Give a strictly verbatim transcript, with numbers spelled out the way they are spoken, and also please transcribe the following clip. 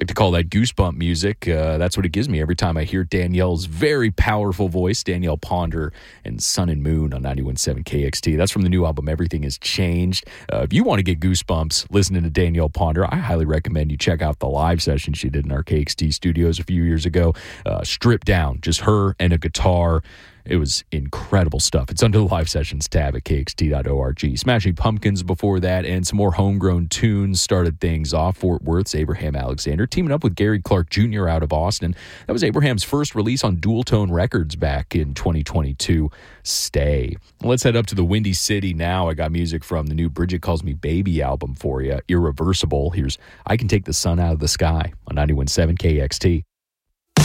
like to call that goosebump music. Uh, that's what it gives me every time I hear Danielle's very powerful voice, Danielle Ponder and Sun and Moon on ninety-one point seven K X T. That's from the new album, Everything Has Changed. Uh, if you want to get goosebumps listening to Danielle Ponder, I highly recommend you check out the live session she did in our K X T studios a few years ago. Uh, stripped down, just her and a guitar. It was incredible stuff. It's under the live sessions tab at K X T dot org. Smashing Pumpkins before that, and some more homegrown tunes started things off. Fort Worth's Abraham Alexander teaming up with Gary Clark Junior out of Austin. That was Abraham's first release on Dual Tone Records back in twenty twenty-two. Stay. Let's head up to the Windy City now. I got music from the new Bridget Calls Me Baby album for you, Irreversible. Here's I Can Take the Sun Out of the Sky on ninety-one point seven K X T.